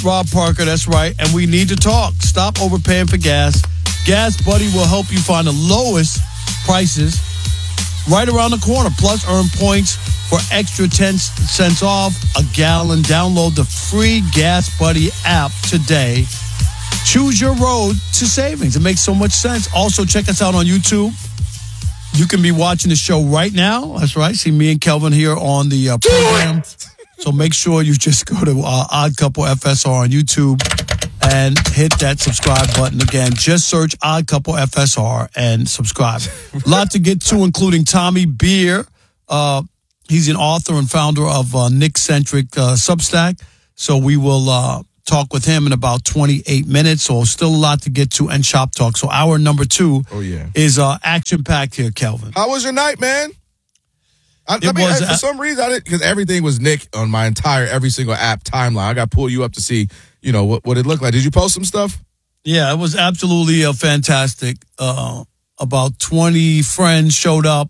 Rob Parker, that's right. And we need to talk. Stop overpaying for gas. Gas Buddy will help you find the lowest prices right around the corner. Plus, earn points for extra 10 cents off a gallon. Download the free Gas Buddy app today. Choose your road to savings. It makes so much sense. Also, check us out on YouTube. You can be watching the show right now. That's right. See me and Kelvin here on the program. So make sure you just go to Odd Couple FSR on YouTube and hit that subscribe button. Again, just search Odd Couple FSR and subscribe. A lot to get to, including Tommy Beer. He's an author and founder of Nick-centric Substack. So we will talk with him in about 28 minutes. So still a lot to get to, and Shop Talk. So hour number 2 is action-packed here, Kelvin. How was your night, man? For some reason, I didn't, because everything was Nick on my every single app timeline. I got to pull you up to see, what it looked like. Did you post some stuff? Yeah, it was absolutely fantastic. About 20 friends showed up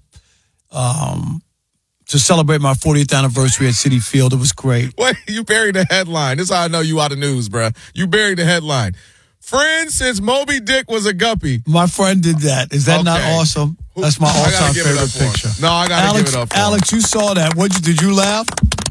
to celebrate my 40th anniversary at Citi Field. It was great. Wait, you buried the headline. This is how I know you out of news, bro. You buried the headline. Friends since Moby Dick was a guppy. My friend did that. Is that not awesome? That's my all-time favorite picture. No, I got to give it up for Alex, you saw that. Did you laugh?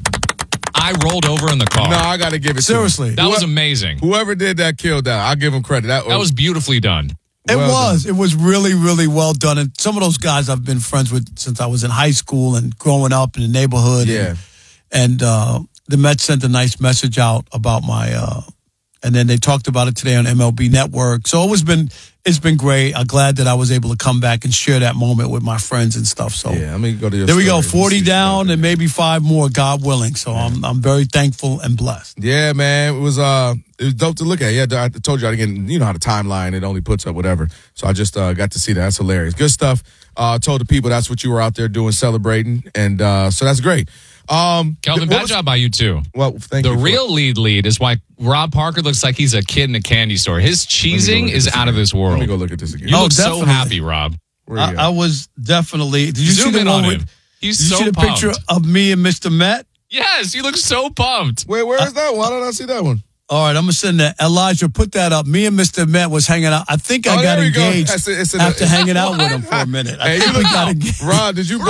I rolled over in the car. No, I got to give it Seriously. That was amazing. Whoever did that killed that. I'll give him credit. That was beautifully done. It was really, really well done. And some of those guys I've been friends with since I was in high school and growing up in the neighborhood. Yeah. And the Mets sent a nice message out about my and then they talked about it today on MLB Network. So it's been great. I'm glad that I was able to come back and share that moment with my friends and stuff. So yeah, I mean, go to your there we go, story. 40 down and maybe 5 more, God willing. So I'm very thankful and blessed. Yeah, man, it was dope to look at. Yeah, I told you again. You know how the timeline it only puts up whatever. So I just got to see that. That's hilarious. Good stuff. Told the people that's what you were out there doing, celebrating, and so that's great. Kelvin, bad job by you too. Well, thank you. The real lead is why Rob Parker looks like he's a kid in a candy store. His cheesing is out of this world. Let me go look at this again. You look so happy, Rob. I was definitely. Did you Zoom see the in on moment? him. He's Did you so see the pumped. picture of me and Mr. Met? Yes, you look so pumped. Wait, where is that? Why don't I see that one? All right, I'm going to send that. Elijah, put that up. Me and Mr. Met was hanging out. I think I got engaged after hanging out with him for a minute. I think we got engaged. Rob, did you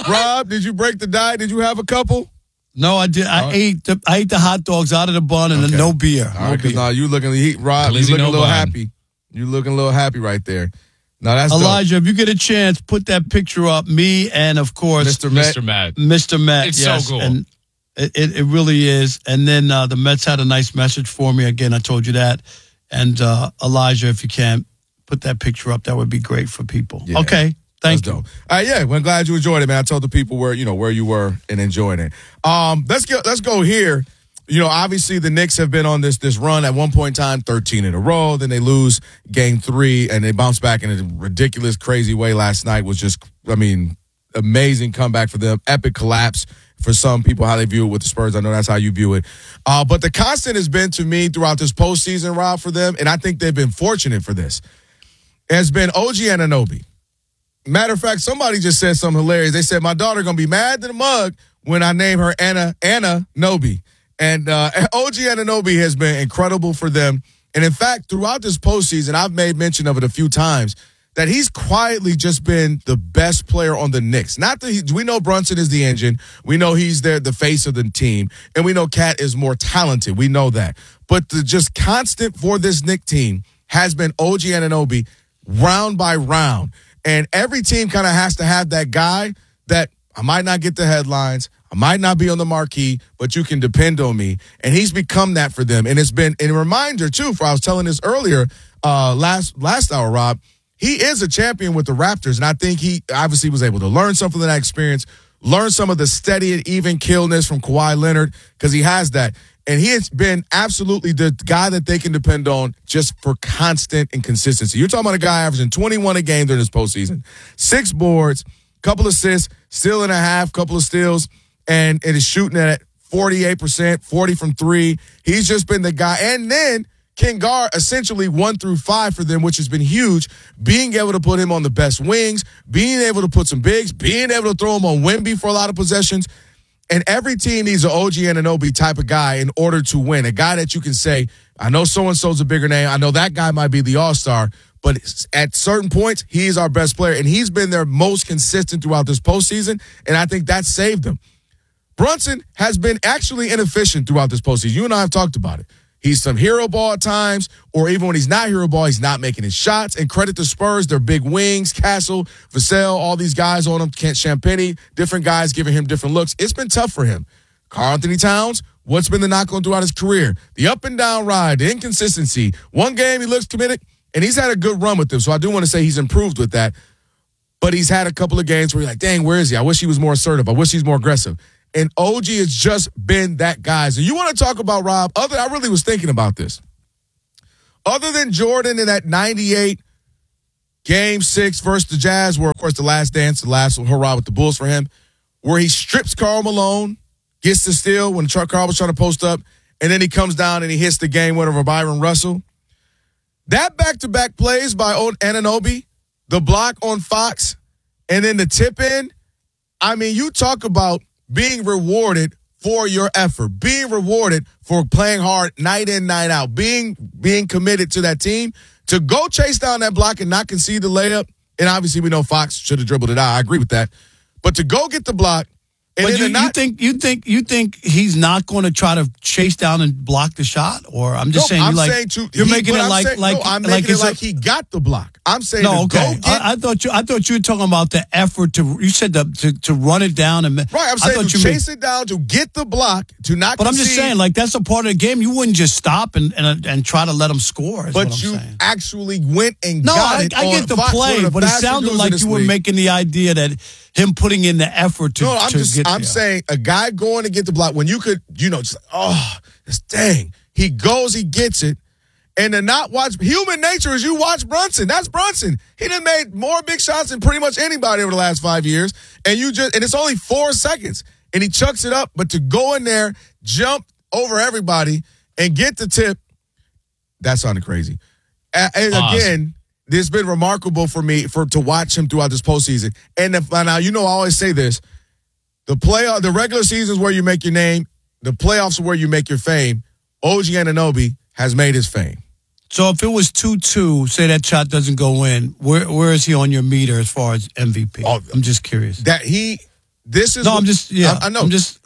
break the diet? Did you have a couple? No, I did. I ate the hot dogs out of the bun and no beer. All right, because now you looking, Rob, you looking a little happy. You looking a little happy right there. No, that's Elijah, dope. if you get a chance, put that picture up. Me and, of course, Mr. Met. Mr. Met. It's yes, so cool. And it really is. And then the Mets had a nice message for me. Again, I told you that. And Elijah, if you can, put that picture up. That would be great for people. Yeah. Okay. Thank you. Dope. Yeah, well, I'm glad you enjoyed it, man. I told the people where you were and enjoying it. Let's go here. Obviously the Knicks have been on this run at one point in time, 13 in a row. Then they lose game 3 and they bounce back in a ridiculous, crazy way last night. Was just, amazing comeback for them. Epic collapse for some people, how they view it with the Spurs. I know that's how you view it. But the constant has been to me throughout this postseason, Rob, for them, and I think they've been fortunate for this, has been OG Anunoby. Matter of fact, somebody just said something hilarious. They said, my daughter going to be mad to the mug when I name her Anna Noby. And OG Anunoby has been incredible for them. And in fact, throughout this postseason, I've made mention of it a few times, that he's quietly just been the best player on the Knicks. We know Brunson is the engine. We know he's the face of the team. And we know Cat is more talented. We know that. But the just constant for this Knicks team has been OG Anunoby round by round. And every team kind of has to have that guy that I might not get the headlines, I might not be on the marquee, but you can depend on me. And he's become that for them. And it's been a reminder, too, for I was telling this earlier last hour, Rob, he is a champion with the Raptors. And I think he obviously was able to learn something from that experience, learn some of the steady and even killness from Kawhi Leonard, because he has that. And he has been absolutely the guy that they can depend on just for constant and consistency. You're talking about a guy averaging 21 a game during this postseason, 6 boards, couple assists, steal and a half, couple of steals, and it is shooting at 48%, 40 from 3. He's just been the guy. And then can guard essentially 1 through 5 for them, which has been huge. Being able to put him on the best wings, being able to put some bigs, being able to throw him on Wemby for a lot of possessions. And every team needs an OG Anunoby type of guy in order to win. A guy that you can say, I know so-and-so's a bigger name. I know that guy might be the all-star. But at certain points, he's our best player. And he's been their most consistent throughout this postseason. And I think that saved them. Brunson has been actually inefficient throughout this postseason. You and I have talked about it. He's some hero ball at times, or even when he's not hero ball, he's not making his shots. And credit to Spurs, their big wings, Castle, Vassell, all these guys on him, Kent Champagny, different guys giving him different looks. It's been tough for him. Karl-Anthony Towns, what's been the knock on throughout his career? The up and down ride, the inconsistency. One game he looks committed, and he's had a good run with them. So I do want to say he's improved with that. But he's had a couple of games where you're like, dang, where is he? I wish he was more assertive. I wish he's more aggressive. And OG has just been that guy. So you want to talk about, Rob, I really was thinking about this. Other than Jordan in that 98 Game 6 versus the Jazz, where, of course, the last dance, the last hurrah with the Bulls for him, where he strips Karl Malone, gets the steal when Karl was trying to post up, and then he comes down and he hits the game winner for Byron Russell. That back-to-back plays by Anunoby, the block on Fox, and then the tip in, I mean, you talk about being rewarded for your effort, being rewarded for playing hard night in, night out, being committed to that team, to go chase down that block and not concede the layup. And obviously we know Fox should have dribbled it out. I agree with that. But to go get the block, and but you think he's not going to try to chase down and block the shot? Or I'm just saying, you're making it like he got the block. I'm saying no. Okay, I thought you were talking about the effort to. You said to run it down and right. I'm saying to chase it down, to get the block, to not. But I'm just saying, like, that's a part of the game. You wouldn't just stop and try to let him score. But you actually went and got it. I get the play, but it sounded like you were making the idea that him putting in the effort to. No, I'm saying a guy going to get the block when you could, dang. He goes, he gets it. And to not watch, human nature is you watch Brunson. That's Brunson. He done made more big shots than pretty much anybody over the last 5 years. And it's only 4 seconds. And he chucks it up. But to go in there, jump over everybody, and get the tip, that sounded crazy. And again, it's been remarkable for me to watch him throughout this postseason. And now, I always say this. The regular season is where you make your name. The playoffs are where you make your fame. OG Anunoby has made his fame. So if it was 2-2, say that shot doesn't go in, where is he on your meter as far as MVP? I'm just curious. I know.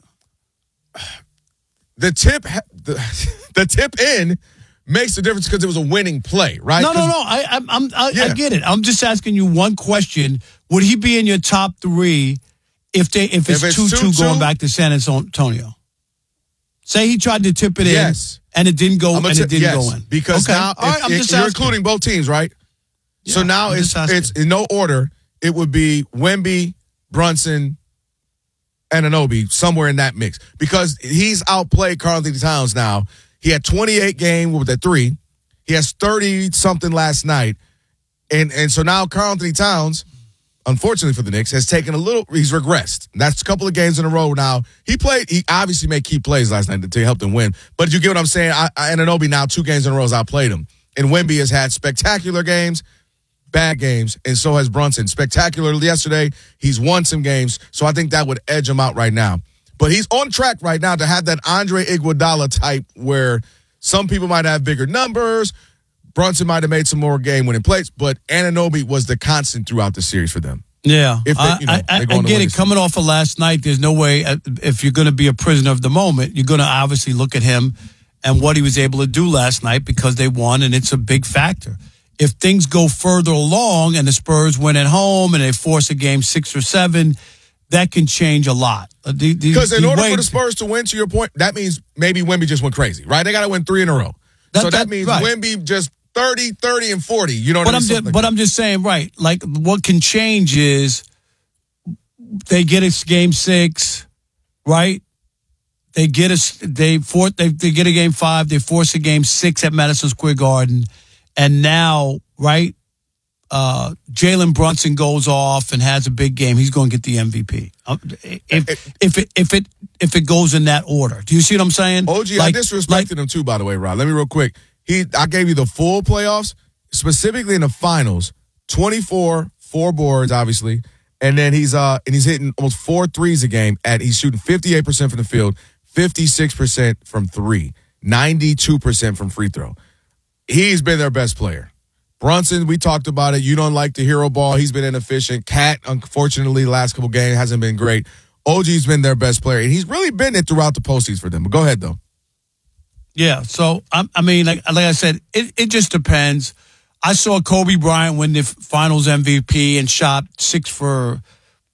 The tip in makes the difference because it was a winning play, right? No. I get it. I'm just asking you one question. Would he be in your top 3 if it's 2-2 going back to San Antonio? Say he tried to tip it in, and it didn't go, go in. Because now you're including both teams, right? Yeah, so now it's in no order. It would be Wemby, Brunson, Anunoby, somewhere in that mix. Because he's outplayed Karl-Anthony Towns now. He had 28 game with that 3. He has 30-something last night. And so now Karl-Anthony Towns, unfortunately for the Knicks, has taken he's regressed. That's a couple of games in a row now. He obviously made key plays last night to help them win. But you get what I'm saying? Anunoby now 2 games in a row has outplayed him. And Wemby has had spectacular games, bad games, and so has Brunson. Spectacular yesterday. He's won some games, so I think that would edge him out right now. But he's on track right now to have that Andre Iguodala type where some people might have bigger numbers. Brunson might have made some more game-winning plays, but Anunoby was the constant throughout the series for them. Yeah, I get it. Coming off of last night, there's no way, if you're going to be a prisoner of the moment, you're going to obviously look at him and what he was able to do last night because they won, and it's a big factor. If things go further along and the Spurs win at home and they force a game 6 or 7, that can change a lot. Because in order for the Spurs to win, to your point, that means maybe Wemby just went crazy, right? They got to win 3 in a row. That means right. Wemby just 30, and 40. You know what I mean? But I'm just saying, right, like what can change is they get a game 6, right? They get a game 5, they force a game 6 at Madison Square Garden, and now, right, Jalen Brunson goes off and has a big game. He's going to get the MVP. If it goes in that order, do you see what I'm saying? OG, I disrespected him too, by the way, Rob. Let me real quick. I gave you the full playoffs, specifically in the finals. 24, 4 boards, obviously, And then he's hitting almost 4 threes a game. He's shooting 58% from the field, 56% from three, 92% from free throw. He's been their best player. Brunson, we talked about it. You don't like the hero ball. He's been inefficient. Cat, unfortunately, the last couple games hasn't been great. OG's been their best player, and he's really been it throughout the postseason for them. But go ahead, though. Yeah, so, I mean, like I said, it just depends. I saw Kobe Bryant win the finals MVP and shot 6 for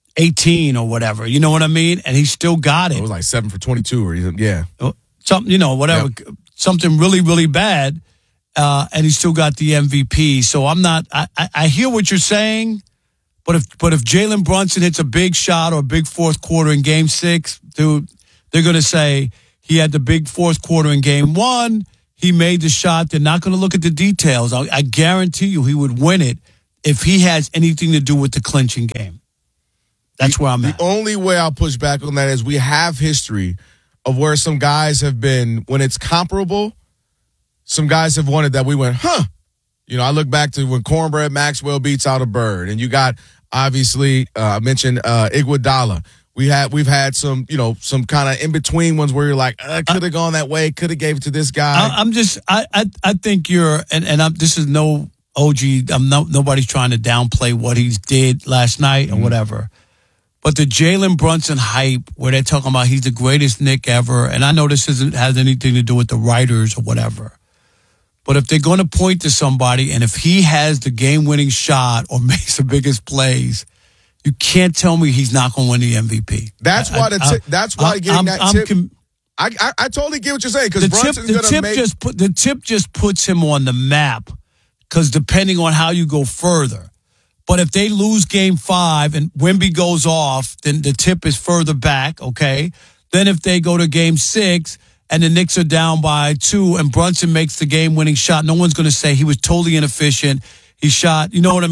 18 or whatever. You know what I mean? And he still got it. It was like 7 for 22 or yeah. Something, whatever. Yep. Something really, really bad. And he still got the MVP. So I'm not. I hear what you're saying, but if Jalen Brunson hits a big shot or a big fourth quarter in Game 6, dude, they're going to say he had the big fourth quarter in Game 1. He made the shot. They're not going to look at the details. I guarantee you, he would win it if he has anything to do with the clinching game. That's where I'm at. The only way I'll push back on that is we have history of where some guys have been when it's comparable. Some guys have won it that we went, huh? I look back to when Cornbread Maxwell beats out a Bird, and you got obviously I mentioned Iguodala. We've had some some kind of in between ones where you're like could have gone that way, could have gave it to this guy. I think you're this is no OG. Nobody's trying to downplay what he did last night or whatever. But the Jalen Brunson hype, where they're talking about he's the greatest Knick ever, and I know this has anything to do with the writers or whatever. But if they're going to point to somebody, and if he has the game-winning shot or makes the biggest plays, you can't tell me he's not going to win the MVP. That's why getting that tip. I totally get what you're saying because Brunson's going to make the tip just puts him on the map because depending on how you go further. But if they lose Game 5 and Wemby goes off, then the tip is further back. Okay. Then if they go to Game 6. And the Knicks are down by 2, and Brunson makes the game-winning shot. No one's going to say he was totally inefficient. He shot,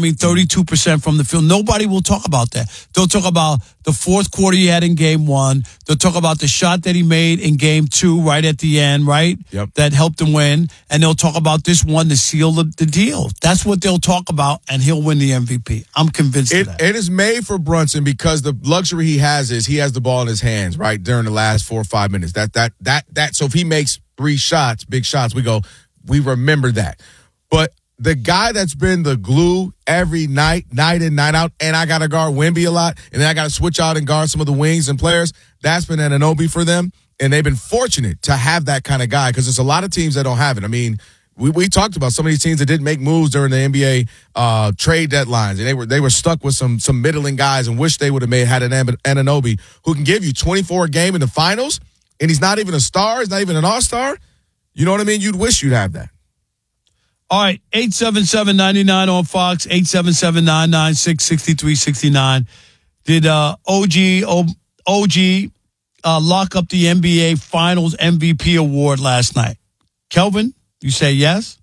32% from the field. Nobody will talk about that. They'll talk about the fourth quarter he had in Game 1. They'll talk about the shot that he made in Game 2 right at the end, right? Yep. That helped him win. And they'll talk about this one to seal the deal. That's what they'll talk about, and he'll win the MVP. I'm convinced of that. It is made for Brunson because the luxury he has is he has the ball in his hands, right, during the last 4 or 5 minutes. So if he makes 3 shots, big shots, we remember that. But the guy that's been the glue every night in, night out, and I got to guard Wemby a lot, and then I got to switch out and guard some of the wings and players, that's been Anunoby for them, and they've been fortunate to have that kind of guy because there's a lot of teams that don't have it. I mean, we talked about some of these teams that didn't make moves during the NBA trade deadlines, and they were stuck with some middling guys and wish they would have had an Anunoby who can give you 24 a game in the finals, and he's not even a star, he's not even an all-star. You know what I mean? You'd wish you'd have that. All right, 877-99 on Fox, 877-996-6369. Did OG lock up the NBA Finals MVP award last night? Kelvin, you say yes?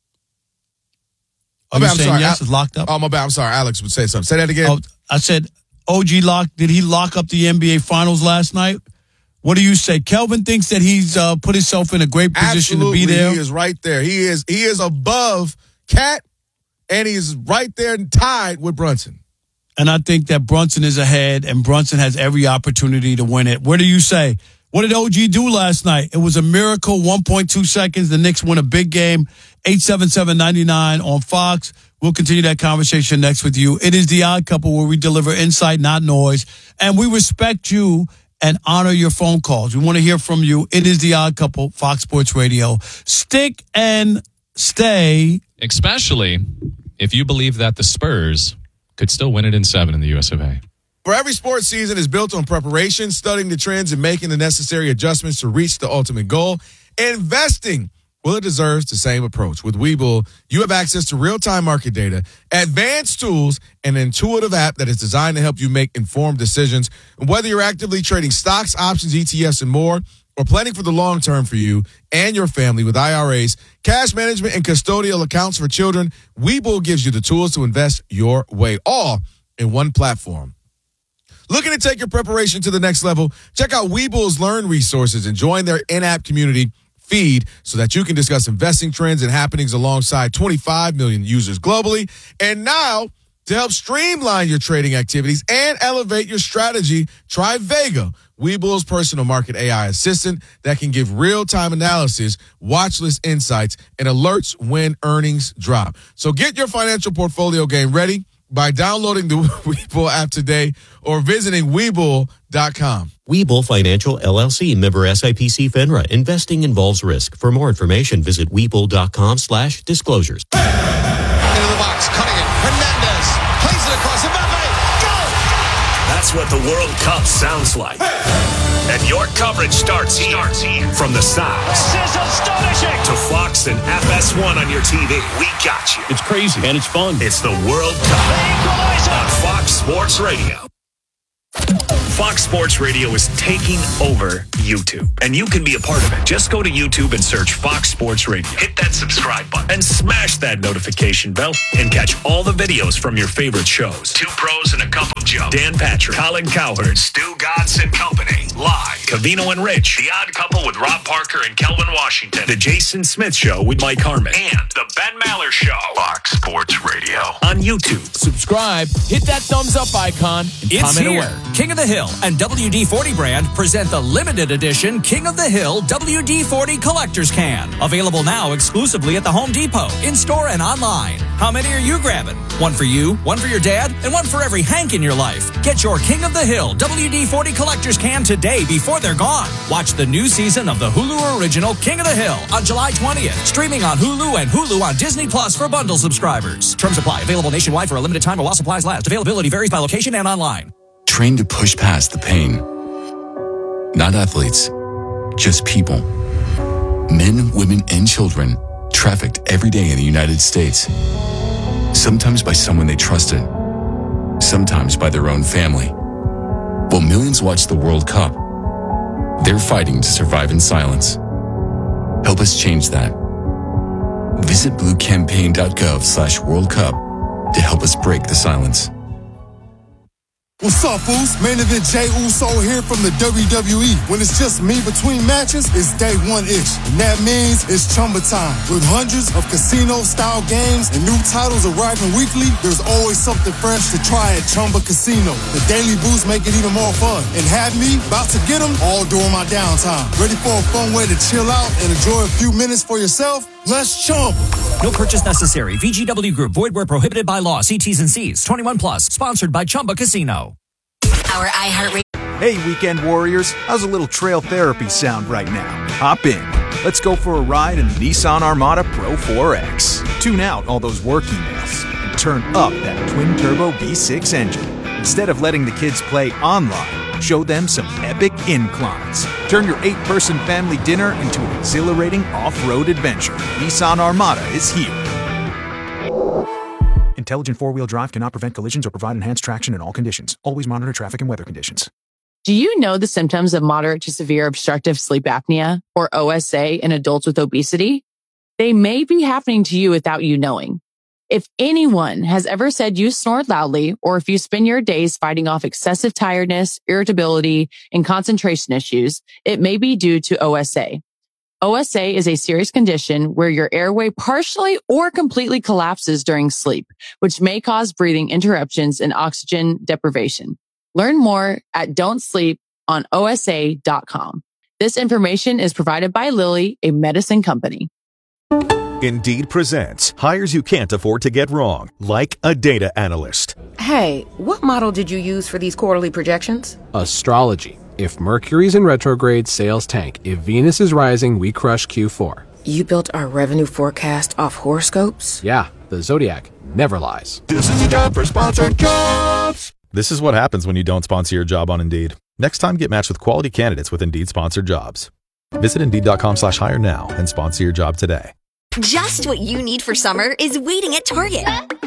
I'm sorry. Yes, it's locked up? Oh, my bad. I'm sorry. Alex would say something. Say that again. Oh, I said did he lock up the NBA Finals last night? What do you say? Kelvin thinks that he's put himself in a great position to be there. He is right there. He is above Cat, and he's right there tied with Brunson. And I think that Brunson is ahead, and Brunson has every opportunity to win it. What do you say? What did OG do last night? It was a miracle, 1.2 seconds. The Knicks win a big game, 877-99 on Fox. We'll continue that conversation next with you. It is The Odd Couple, where we deliver insight, not noise, and we respect you and honor your phone calls. We want to hear from you. It is The Odd Couple, Fox Sports Radio. Stick and stay. Especially if you believe that the Spurs could still win it in 7 in the US of A. For every sports season is built on preparation, studying the trends, and making the necessary adjustments to reach the ultimate goal. Investing, well, it deserves the same approach. With Webull, you have access to real-time market data, advanced tools, and an intuitive app that is designed to help you make informed decisions. And whether you're actively trading stocks, options, ETFs, and more, or planning for the long term for you and your family with IRAs, cash management, and custodial accounts for children, Webull gives you the tools to invest your way, all in one platform. Looking to take your preparation to the next level? Check out Webull's Learn resources and join their in-app community feed so that you can discuss investing trends and happenings alongside 25 million users globally. And now, To help streamline your trading activities and elevate your strategy, try Vega, Webull's personal market AI assistant that can give real-time analysis, watch list insights, and alerts when earnings drop. So get your financial portfolio game ready by downloading the Webull app today or visiting Webull.com. Webull Financial, LLC, member SIPC FINRA. Investing involves risk. For more information, visit Webull.com/disclosures. Into the box, cutting it. Hernandez plays it across Mbappe. Goal! That's what the World Cup sounds like. And your coverage starts here. From the sound This is astonishing. to Fox and FS1 on your TV. We got you. It's crazy and it's fun. It's the World Cup on Fox Sports Radio. Fox Sports Radio is taking over YouTube, and you can be a part of it. Just go to YouTube and search Fox Sports Radio. Hit that subscribe button and smash that notification bell and catch all the videos from your favorite shows. Two Pros and a Cup of Joe. Dan Patrick, Colin Cowherd, Stu Godson and Company. Live. Covino and Rich. The Odd Couple with Rob Parker and Kelvin Washington. The Jason Smith Show with Mike Harmon. And the Ben Maller Show. Fox Sports Radio on YouTube. Subscribe, hit that thumbs up icon, and It's comment here. away. King of the Hill and WD-40 brand present the limited edition King of the Hill WD-40 Collector's Can. Available now exclusively at the Home Depot, in-store and online. How many are you grabbing? One for you, one for your dad, and one for every Hank in your life. Get your King of the Hill WD-40 Collector's Can today before they're gone. Watch the new season of the Hulu original King of the Hill on July 20th. Streaming on Hulu and Hulu on Disney Plus for bundle subscribers. Terms apply. Available nationwide for a limited time while supplies last. Availability varies by location and online. Train to push past the pain. Not athletes, just people. Men, women, and children trafficked every day in the United States. Sometimes by someone they trusted, sometimes by their own family. While millions watch the World Cup, they're fighting to survive in silence. Help us change that. Visit bluecampaign.gov/World Cup to help us break the silence. What's up, fools? Main event Jey Uso here from the WWE. When it's just me between matches, it's day one-ish. And that means it's Chumba time. With hundreds of casino-style games and new titles arriving weekly, there's always something fresh to try at Chumba Casino. The daily boosts make it even more fun. And have me about to get them all during my downtime. Ready for a fun way to chill out and enjoy a few minutes for yourself? Let's Chumba. No purchase necessary. VGW Group. Void where prohibited by law. See T's and C's. 21 plus. Sponsored by Chumba Casino. Our iHeartRadio. Hey, weekend warriors. How's a little trail therapy sound right now? Hop in. Let's go for a ride in the Nissan Armada Pro 4X. Tune out all those work emails and turn up that twin-turbo V6 engine. Instead of letting the kids play online, show them some epic inclines. Turn your 8-person family dinner into an exhilarating off-road adventure. Nissan Armada is here. Intelligent four-wheel drive cannot prevent collisions or provide enhanced traction in all conditions. Always monitor traffic and weather conditions. Do you know the symptoms of moderate to severe obstructive sleep apnea, or OSA, in adults with obesity? They may be happening to you without you knowing. If anyone has ever said you snore loudly, or if you spend your days fighting off excessive tiredness, irritability, and concentration issues, it may be due to OSA. OSA is a serious condition where your airway partially or completely collapses during sleep, which may cause breathing interruptions and oxygen deprivation. Learn more at don'tsleeponosa.com. This information is provided by Lilly, a medicine company. Indeed presents hires you can't afford to get wrong, like a data analyst. Hey, what model did you use for these quarterly projections? Astrology. If Mercury's in retrograde, sales tank. If Venus is rising, we crush Q4. You built our revenue forecast off horoscopes? Yeah, the Zodiac never lies. This is a job for sponsored jobs. This is what happens when you don't sponsor your job on Indeed. Next time, get matched with quality candidates with Indeed sponsored jobs. Visit Indeed.com/hire now and sponsor your job today. Just what you need for summer is waiting at Target.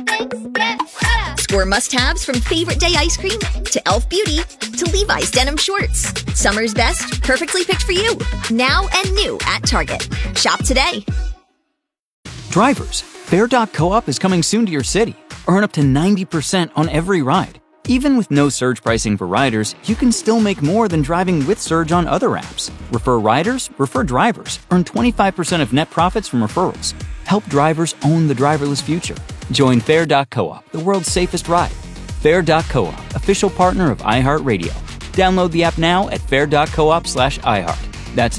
Score must-haves from Favorite Day ice cream to Elf Beauty to Levi's denim shorts. Summer's best, perfectly picked for you. Now and new at Target. Shop today. Drivers, Fair.coop is coming soon to your city. Earn up to 90% on every ride. Even with no surge pricing for riders, you can still make more than driving with Surge on other apps. Refer riders, refer drivers. Earn 25% of net profits from referrals. Help drivers own the driverless future. Join Fair.coop, the world's safest ride. Fair.coop, official partner of iHeartRadio. Download the app now at fair.coop/iHeart. That's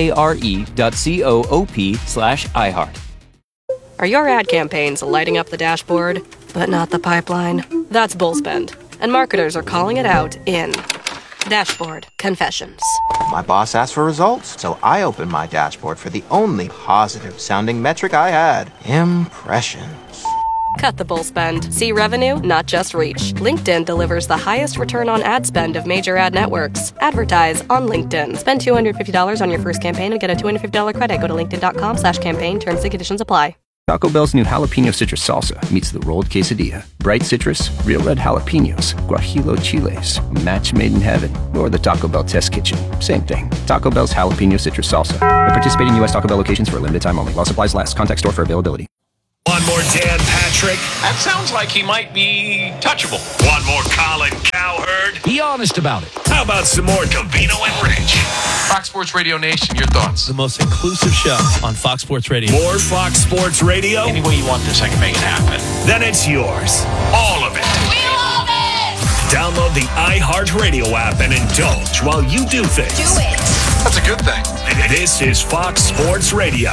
FARE.coop/iHeart. Are your ad campaigns lighting up the dashboard, but not the pipeline? That's Bullspend, and marketers are calling it out in Dashboard Confessions. My boss asked for results, so I opened my dashboard for the only positive-sounding metric I had: impressions. Cut the bull spend. See revenue, not just reach. LinkedIn delivers the highest return on ad spend of major ad networks. Advertise on LinkedIn. Spend $250 on your first campaign and get a $250 credit. Go to linkedin.com/campaign. Terms and conditions apply. Taco Bell's new jalapeno citrus salsa meets the rolled quesadilla. Bright citrus, real red jalapenos, guajillo chiles, a match made in heaven, or the Taco Bell test kitchen. Same thing. Taco Bell's jalapeno citrus salsa. At participating U.S. Taco Bell locations for a limited time only. While supplies last. Contact store for availability. One more Dan Patrick. That sounds like he might be touchable. One more Colin Cowherd. Be honest about it. How about some more Covino and Rich? Fox Sports Radio Nation, your thoughts? The most inclusive show on Fox Sports Radio. More Fox Sports Radio? Any way you want this, I can make it happen. Then it's yours. All of it. We love it! Download the iHeartRadio app and indulge while you do things. Do it. That's a good thing. This is Fox Sports Radio.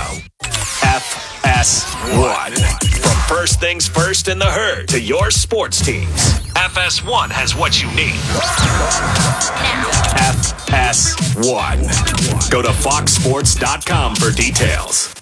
FS1. From first things first in the herd to your sports teams, FS1 has what you need. FS1. Go to foxsports.com for details.